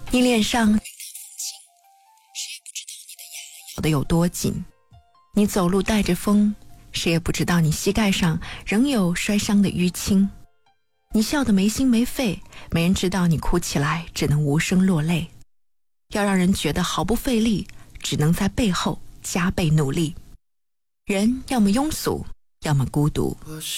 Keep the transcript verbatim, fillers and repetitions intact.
你脸上咬得有多紧，你走路带着风，谁也不知道你膝盖上仍有摔伤的淤青。你笑得没心没肺，没人知道你哭起来只能无声落泪。要让人觉得毫不费力，只能在背后加倍努力。人要么庸俗，要么孤独。